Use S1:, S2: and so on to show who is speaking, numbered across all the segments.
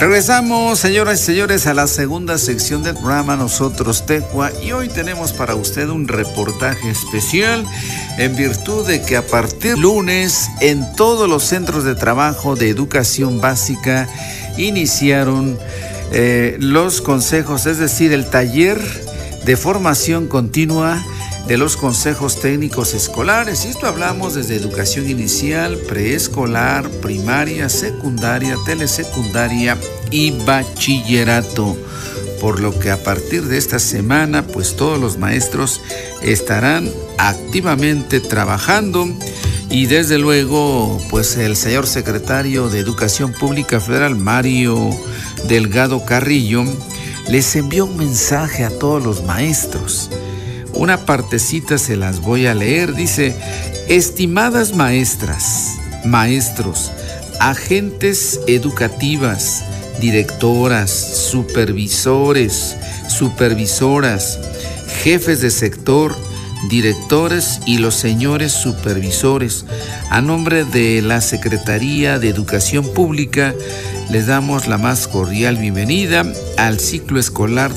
S1: Regresamos, señoras y señores, a la segunda sección del programa Nosotros Tecua, y hoy tenemos para usted un reportaje especial en virtud de que a partir de lunes en todos los centros de trabajo de educación básica iniciaron los consejos, es decir, el taller de formación continua de los consejos técnicos escolares. Y esto hablamos desde educación inicial, preescolar, primaria, secundaria, telesecundaria y bachillerato. Por lo que a partir de esta semana, pues todos los maestros estarán activamente trabajando. Y desde luego, pues el señor secretario de Educación Pública Federal, Mario Delgado Carrillo, les envió un mensaje a todos los maestros. Una partecita se las voy a leer. Dice: estimadas maestras, maestros, agentes educativas, directoras, supervisores, supervisoras, jefes de sector, directores y los señores supervisores, a nombre de la Secretaría de Educación Pública, les damos la más cordial bienvenida al ciclo escolar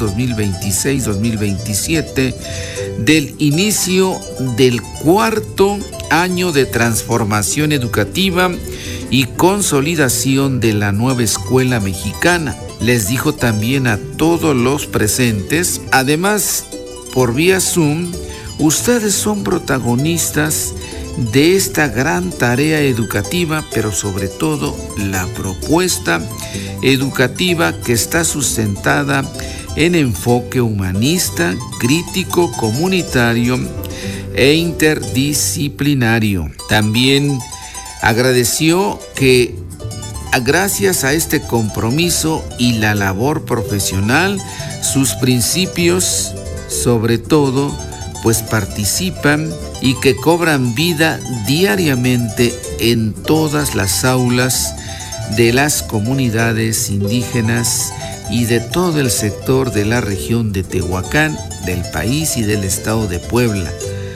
S1: 2026-2027 del inicio del cuarto año de transformación educativa y consolidación de la nueva escuela mexicana. Les dijo también a todos los presentes, además por vía Zoom, ustedes son protagonistas de esta gran tarea educativa, pero sobre todo la propuesta educativa que está sustentada en enfoque humanista, crítico, comunitario e interdisciplinario. También agradeció que gracias a este compromiso y la labor profesional, sus principios, sobre todo, pues participan y que cobran vida diariamente en todas las aulas de las comunidades indígenas y de todo el sector de la región de Tehuacán, del país y del estado de Puebla.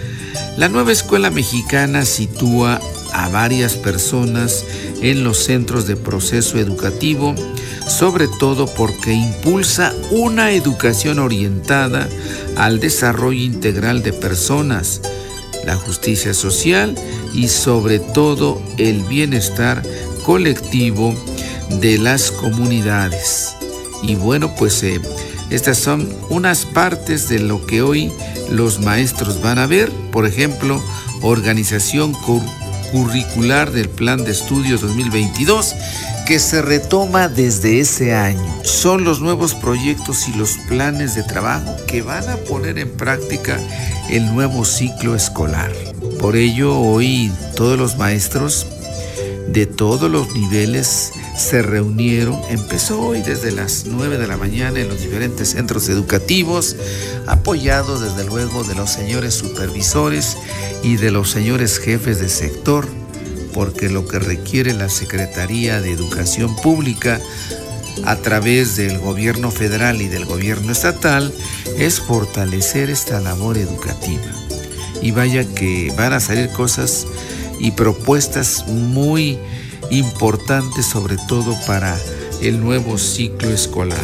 S1: La nueva escuela mexicana sitúa a varias personas en los centros de proceso educativo, sobre todo porque impulsa una educación orientada al desarrollo integral de personas, la justicia social y sobre todo el bienestar colectivo de las comunidades. Y bueno, pues estas son unas partes de lo que hoy los maestros van a ver. Por ejemplo, organización curricular del Plan de Estudios 2022, que se retoma desde ese año. Son los nuevos proyectos y los planes de trabajo que van a poner en práctica el nuevo ciclo escolar. Por ello, hoy todos los maestros de todos los niveles se reunieron. Empezó hoy desde las 9 de la mañana en los diferentes centros educativos, apoyados desde luego de los señores supervisores y de los señores jefes de sector, porque lo que requiere la Secretaría de Educación Pública a través del gobierno federal y del gobierno estatal es fortalecer esta labor educativa. Y vaya que van a salir cosas y propuestas muy importantes, sobre todo para el nuevo ciclo escolar.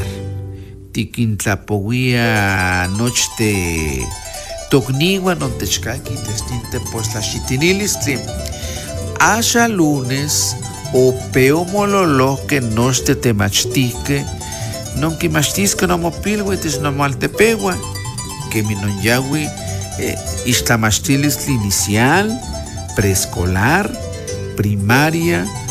S1: Tiquintlapoguía nochte tocnigua nontechcaqui testinte pues la chitinilistri. Asha lunes o peomololo que nochte temachtique, non quimachtisque no mopilwe tis no maltepegua, que minonyawi istamachtilistli inicial, preescolar, primaria,